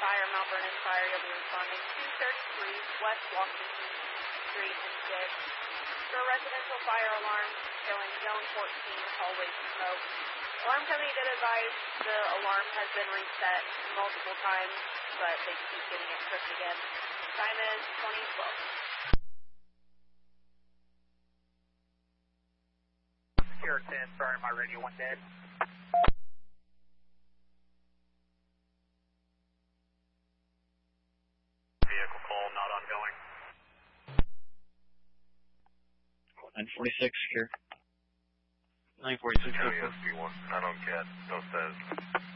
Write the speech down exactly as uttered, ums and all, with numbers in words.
Fire Mount Vernon Fire. You'll be responding to thirty-three West Washington Street in Dix. For a residential fire alarm showing zone fourteen, hallway smoke. Alarm company did advise the alarm has been reset multiple times, but they keep getting it tripped again. Time is twenty twelve. Secure ten, sorry, my radio went dead. Vehicle call, not ongoing. nine forty-six, secure. nine forty-six, County S B one, not on cat, no status.